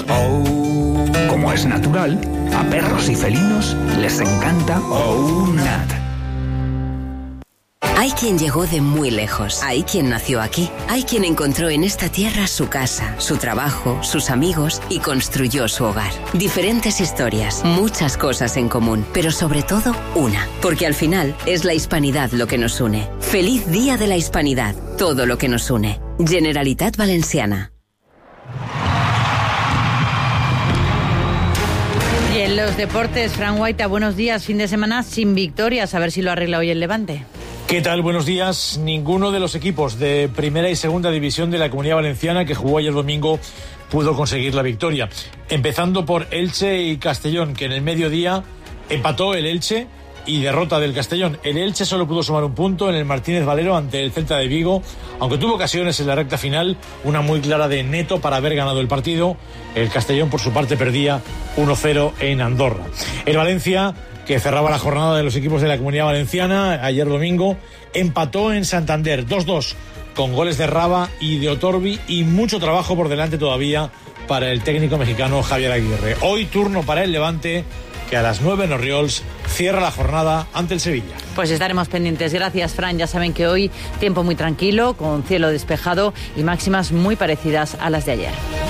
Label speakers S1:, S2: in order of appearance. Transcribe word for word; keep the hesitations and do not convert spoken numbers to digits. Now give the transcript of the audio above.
S1: Oh, como es natural, a perros y felinos les encanta Oh Nat.
S2: Hay quien llegó de muy lejos, hay quien nació aquí, hay quien encontró en esta tierra su casa, su trabajo, sus amigos y construyó su hogar. Diferentes historias, muchas cosas en común, pero sobre todo una, porque al final es la hispanidad lo que nos une. Feliz Día de la Hispanidad, todo lo que nos une. Generalitat Valenciana.
S3: Y en los deportes, Fran Guaita, buenos días. Fin de semana sin victorias, a ver si lo arregla hoy el Levante.
S4: ¿Qué tal? Buenos días. Ninguno de los equipos de primera y segunda división de la Comunidad Valenciana que jugó ayer domingo pudo conseguir la victoria. Empezando por Elche y Castellón, que en el mediodía empató el Elche y derrota del Castellón. El Elche solo pudo sumar un punto en el Martínez Valero ante el Celta de Vigo, aunque tuvo ocasiones en la recta final, una muy clara de Neto para haber ganado el partido. El Castellón, por su parte, perdía uno cero en Andorra. El Valencia, que cerraba la jornada de los equipos de la Comunidad Valenciana ayer domingo, empató en Santander dos dos con goles de Raba y de Otorbi y mucho trabajo por delante todavía para el técnico mexicano Javier Aguirre. Hoy turno para el Levante, que a las nueve en Orriols cierra la jornada ante el Sevilla.
S3: Pues estaremos pendientes. Gracias, Fran. Ya saben que hoy tiempo muy tranquilo, con cielo despejado y máximas muy parecidas a las de ayer.